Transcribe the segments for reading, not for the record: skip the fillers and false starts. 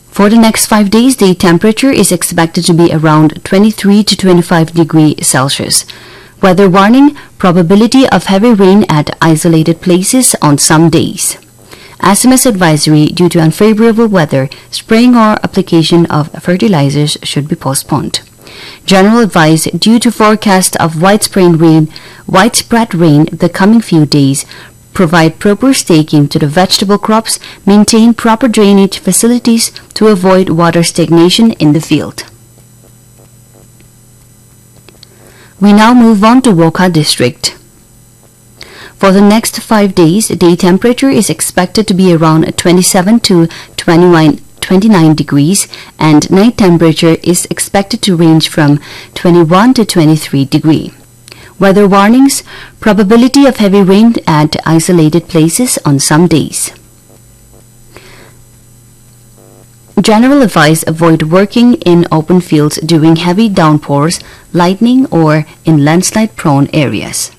For the next 5 days, the temperature is expected to be around 23 to 25 degrees Celsius. Weather warning, probability of heavy rain at isolated places on some days. SMS advisory, due to unfavorable weather, spraying or application of fertilizers should be postponed. General advice, due to forecast of widespread rain the coming few days, provide proper staking to the vegetable crops, maintain proper drainage facilities to avoid water stagnation in the field. We now move on to Wokha District. For the next 5 days, the temperature is expected to be around 27 to 29 degrees and night temperature is expected to range from 21 to 23 degrees. Weather warnings, probability of heavy rain at isolated places on some days. General advice, avoid working in open fields during heavy downpours, lightning, or in landslide-prone areas.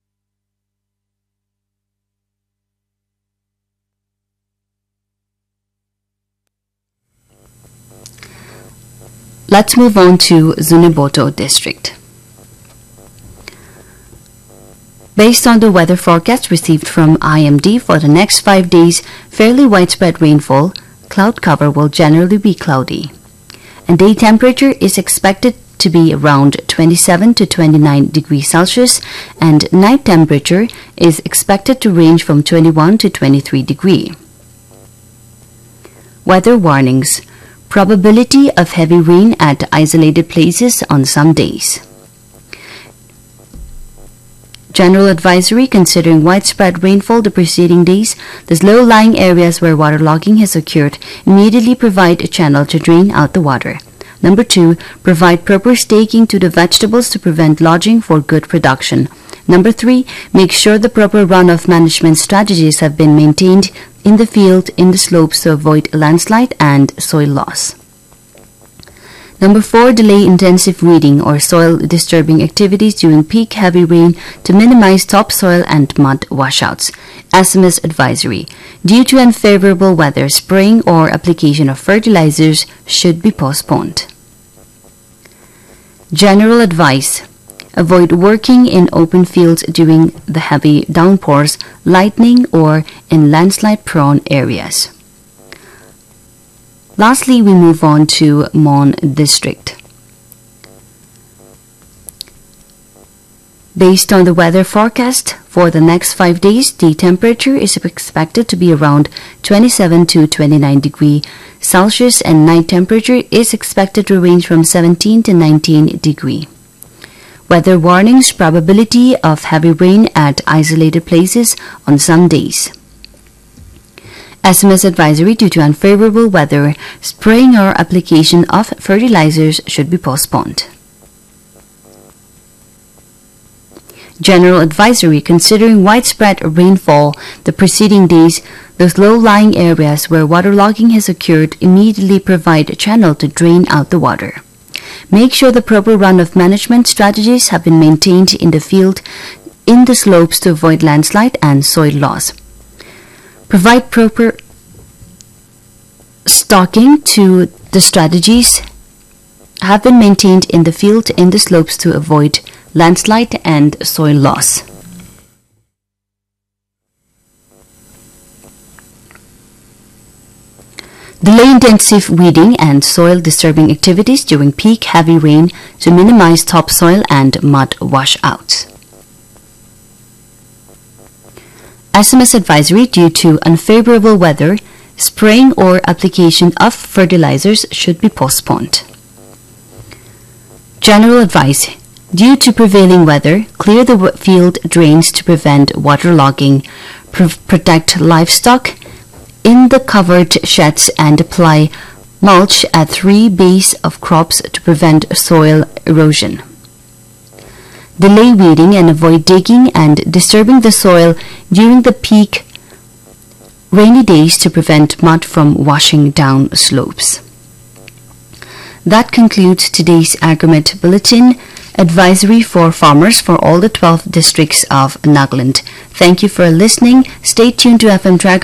Let's move on to Zunheboto District. Based on the weather forecast received from IMD for the next 5 days, fairly widespread rainfall, cloud cover will generally be cloudy, and day temperature is expected to be around 27 to 29 degrees Celsius, and night temperature is expected to range from 21 to 23 degrees. Weather warnings, probability of heavy rain at isolated places on some days. General advisory, considering widespread rainfall the preceding days, the low-lying areas where waterlogging has occurred, immediately provide a channel to drain out the water. Number 2, provide proper staking to the vegetables to prevent lodging for good production. Number 3, make sure the proper runoff management strategies have been maintained in the field, in the slopes to avoid landslide and soil loss. Number 4, delay intensive weeding or soil disturbing activities during peak heavy rain to minimize topsoil and mud washouts. SMS advisory, due to unfavorable weather, spraying or application of fertilizers should be postponed. General advice, avoid working in open fields during the heavy downpours, lightning, or in landslide-prone areas. Lastly, we move on to Mon District. Based on the weather forecast for the next 5 days, the temperature is expected to be around 27 to 29 degrees Celsius and night temperature is expected to range from 17 to 19 degrees. Weather warnings, probability of heavy rain at isolated places on some days. SMS advisory, due to unfavorable weather, spraying or application of fertilizers should be postponed. General advisory, considering widespread rainfall the preceding days, those low-lying areas where waterlogging has occurred immediately provide a channel to drain out the water. Make sure the proper runoff management strategies have been maintained in the field, in the slopes to avoid landslide and soil loss. Provide proper stocking to the strategies have been maintained in the field, in the slopes to avoid landslide and soil loss. Delay intensive weeding and soil disturbing activities during peak heavy rain to minimize topsoil and mud washouts. SMS advisory, due to unfavorable weather, spraying or application of fertilizers should be postponed. General advice, due to prevailing weather, clear the field drains to prevent waterlogging, protect livestock in the covered sheds and apply mulch at 3 base of crops to prevent soil erosion. Delay weeding and avoid digging and disturbing the soil during the peak rainy days to prevent mud from washing down slopes. That concludes today's Agromet Bulletin advisory for farmers for all the 12 districts of Nagaland. Thank you for listening. Stay tuned to FM Dragon